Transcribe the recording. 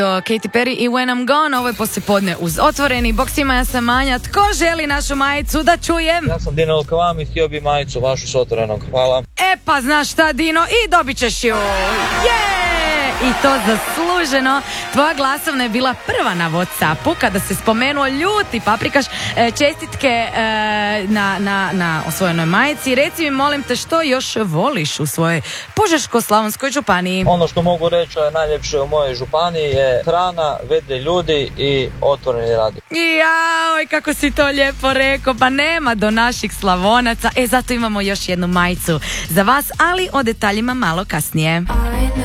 Katy Perry i When I'm Gone, ovo je poslijepodne uz Otvoreni. Bok svima, ja sam Manja. Tko želi našu majicu da čujem? Ja sam Dino Kavam i htio bi majicu vašu s Otvorenog. Hvala. E pa znaš šta, Dino, i dobit ćeš ju. I to zasluženo. Tvoja glasovna je bila prva na Whatsappu kada se spomenuo ljuti paprikaš. Čestitke na osvojenoj majici. Reci mi, molim te, što još voliš u svojoj Požeško-slavonskoj županiji? Ono što mogu reći je najljepše u mojoj županiji je hrana, vedri ljudi i Otvoreni radio. Jao, kako si to lijepo rekao. Pa nema do naših Slavonaca. Zato imamo još jednu majicu za vas, ali o detaljima malo kasnije.